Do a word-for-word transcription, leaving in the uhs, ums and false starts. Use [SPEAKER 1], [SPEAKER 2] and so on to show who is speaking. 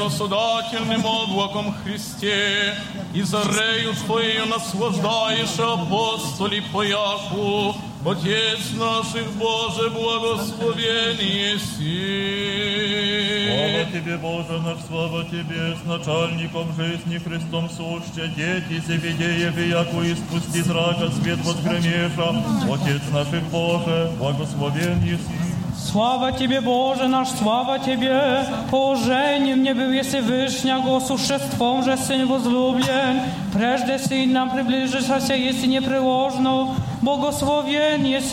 [SPEAKER 1] содательным облаком Христе, и зарею Твоею наслаждаешь апостолей пояку, Отец наших Боже, благословен еси.
[SPEAKER 2] Слава Тебе, Боже наш, слава Тебе, с начальником жизни Христом суще, дети Зеведеев и яку испусти зрака свет возгремеша, Отец наших Боже, благословен еси.
[SPEAKER 3] Слава Тебе, Боже наш, слава Тебе, положением не был, если вышня го существом же Сын возлюблен, прежде Сын нам приближился, если непреложно, благословен еси.